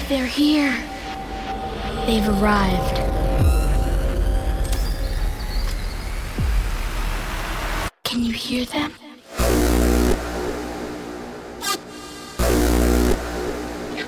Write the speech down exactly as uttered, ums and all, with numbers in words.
They're here. They've arrived. Can you hear them?